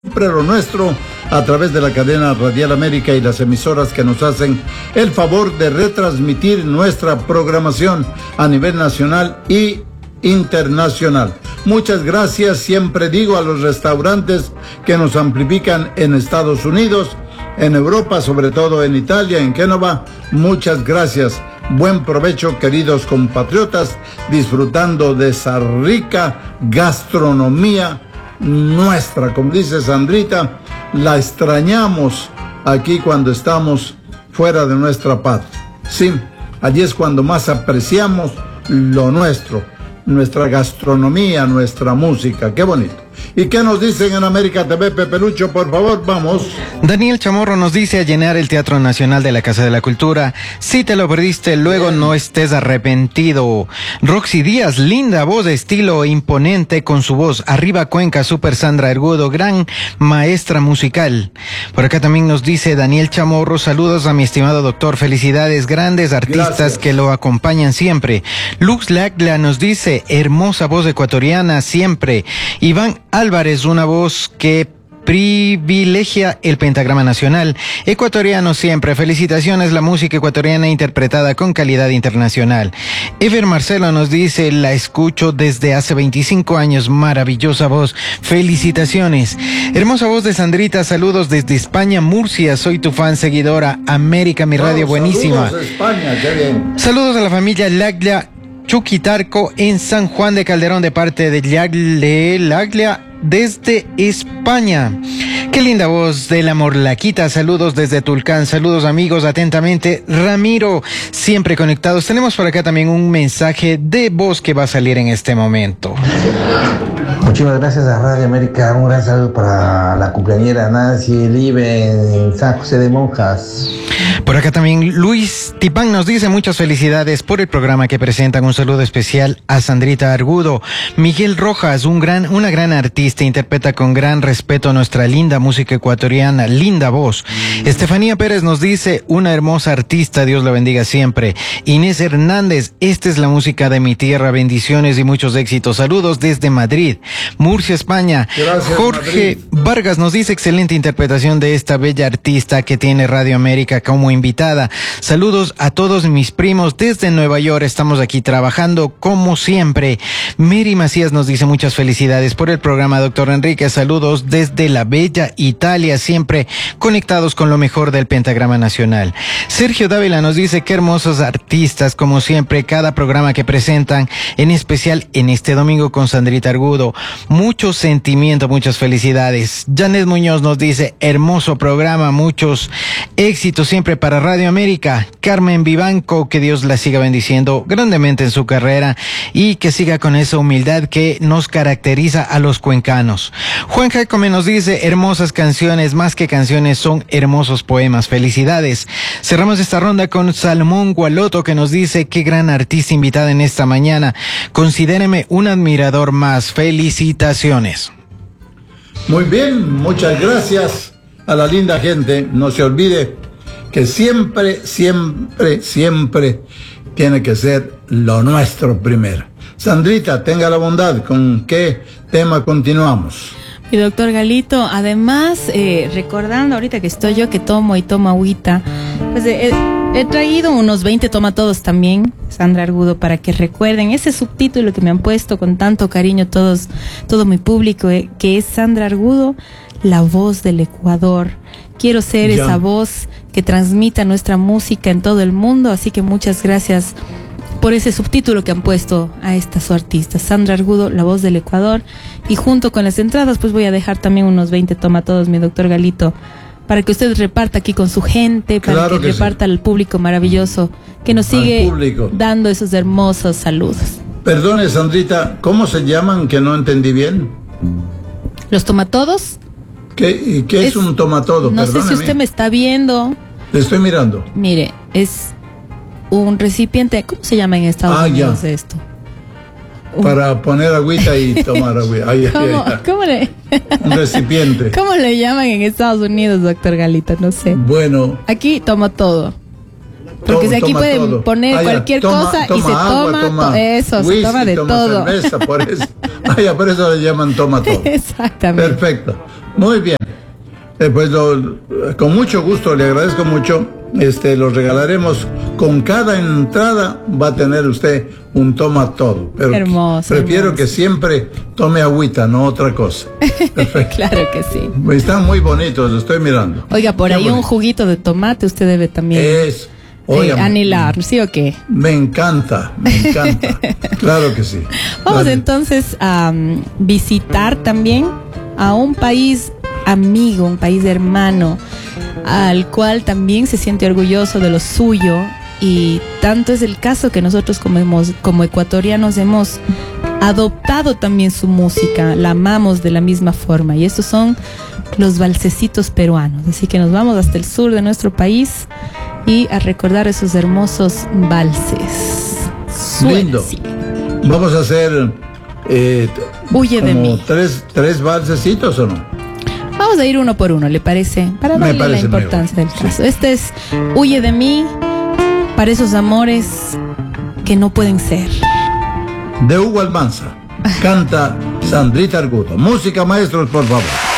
Siempre lo nuestro a través de la cadena Radial América y las emisoras que nos hacen el favor de retransmitir nuestra programación a nivel nacional y internacional. Muchas gracias, siempre digo, a los restaurantes que nos amplifican en Estados Unidos, en Europa, sobre todo en Italia, en Génova. Muchas gracias. Buen provecho, queridos compatriotas, disfrutando de esa rica gastronomía nuestra. Como dice Sandrita, la extrañamos aquí cuando estamos fuera de nuestra patria. Sí, allí es cuando más apreciamos lo nuestro, nuestra gastronomía, nuestra música. Qué bonito. ¿Y qué nos dicen en América TV, Pepe Lucho? Por favor, vamos. Daniel Chamorro nos dice: a llenar el Teatro Nacional de la Casa de la Cultura. Si te lo perdiste, luego no estés arrepentido. Roxy Díaz, linda voz de estilo imponente con su voz. Arriba Cuenca, Super Sandra Argudo, gran maestra musical. Por acá también nos dice Daniel Chamorro: saludos a mi estimado doctor, felicidades, grandes artistas. Gracias. Que lo acompañan siempre. Lux Lagla nos dice: hermosa voz ecuatoriana siempre. Iván Álvarez, una voz que privilegia el pentagrama nacional ecuatoriano siempre. Felicitaciones, la música ecuatoriana interpretada con calidad internacional. Ever Marcelo nos dice: la escucho desde hace 25 años, maravillosa voz, felicitaciones. Hermosa voz de Sandrita, saludos desde España, Murcia, soy tu fan seguidora, América, mi radio, buenísima. Saludos de España, qué bien. Saludos a la familia Laglia Chuquitarco en San Juan de Calderón de parte de Laglia desde España. Qué linda voz de la Morlaquita, saludos desde Tulcán, saludos amigos, atentamente Ramiro, siempre conectados. Tenemos por acá también un mensaje de voz que va a salir en este momento. Muchísimas gracias a Radio América, un gran saludo para la cumpleañera Nancy Live en San José de Monjas. Por acá también Luis Tipán nos dice: muchas felicidades por el programa que presentan. Un saludo especial a Sandrita Argudo. Miguel Rojas, una gran artista, interpreta con gran respeto nuestra linda música ecuatoriana, linda voz. Estefanía Pérez nos dice: una hermosa artista, Dios la bendiga siempre. Inés Hernández: esta es la música de mi tierra, bendiciones y muchos éxitos. Saludos desde Madrid, Murcia, España. Gracias, Jorge Madrid. Vargas nos dice: excelente interpretación de esta bella artista que tiene Radio América como invitada. Saludos a todos mis primos desde Nueva York, estamos aquí trabajando como siempre. Mary Macías nos dice: muchas felicidades por el programa, doctor Enrique, saludos desde la bella Italia, siempre conectados con lo mejor del pentagrama nacional. Sergio Dávila nos dice: qué hermosos artistas, como siempre, cada programa que presentan, en especial en este domingo con Sandrita Argudo, mucho sentimiento, muchas felicidades. Janet Muñoz nos dice: hermoso programa, muchos éxitos siempre para Radio América. Carmen Vivanco, que Dios la siga bendiciendo grandemente en su carrera y que siga con esa humildad que nos caracteriza a los cuencanos. Juan Jacome nos dice: hermosas canciones, más que canciones son hermosos poemas, felicidades. Cerramos esta ronda con Salomón Gualoto, que nos dice: qué gran artista invitada en esta mañana, considéreme un admirador más, felicitaciones. Muy bien, muchas gracias a la linda gente. No se olvide que siempre, siempre, siempre tiene que ser lo nuestro primero. Sandrita, tenga la bondad, ¿con qué tema continuamos? Y doctor Galito, además, recordando ahorita que estoy yo que tomo y tomo agüita, pues he traído unos 20 toma todos también, Sandra Argudo, para que recuerden ese subtítulo que me han puesto con tanto cariño todos, todo mi público, que es Sandra Argudo, la voz del Ecuador. Quiero ser esa voz que transmita nuestra música en todo el mundo, así que muchas gracias por ese subtítulo que han puesto a esta su artista, Sandra Argudo, la voz del Ecuador. Y junto con las entradas, pues voy a dejar también unos 20 toma todos, mi doctor Galito, para que usted reparta aquí con su gente, para que reparta al público maravilloso que nos sigue dando esos hermosos saludos. Perdone, Sandrita, ¿cómo se llaman? Que no entendí bien. ¿Los tomatodos? ¿Qué es un tomatodo? No sé si usted me está viendo. Le estoy mirando. Mire, es un recipiente, ¿cómo se llama en Estados Unidos esto? Para poner agüita y tomar agüita. ¿Cómo le? Un recipiente. ¿Cómo le llaman en Estados Unidos, doctor Galito? No sé. Bueno. Aquí tomo todo. Porque si aquí pueden todo. Poner cualquier cosa y se toma eso, whisky, se toma de todo. Cerveza, por eso. Por eso le llaman toma todo. Exactamente. Perfecto. Muy bien. Pues con mucho gusto, le agradezco mucho. Lo regalaremos. Con cada entrada va a tener usted un toma todo. Pero hermoso. Prefiero hermoso. que siempre tome agüita, no otra cosa. Claro que sí. Están muy bonitos, lo estoy mirando. Oiga, por Qué ahí bonito. un juguito de tomate usted debe también anhelar, ¿sí o qué? Me encanta, me encanta. Claro que sí. Vamos Dale. entonces a visitar también a un país amigo, un país hermano, al cual también se siente orgulloso de lo suyo, y tanto es el caso que nosotros como ecuatorianos hemos adoptado también su música, la amamos de la misma forma, y estos son los valsecitos peruanos. Así que nos vamos hasta el sur de nuestro país y a recordar esos hermosos valses. Lindo. Vamos a hacer Huye de mí. tres valsecitos, ¿o no? Vamos a ir uno por uno, ¿le parece? Para Me darle la parece importancia del mejor. caso. Este es Huye de mí, para esos amores que no pueden ser. De Hugo Almanza. Canta Sandrita Argudo. Música, maestros, por favor.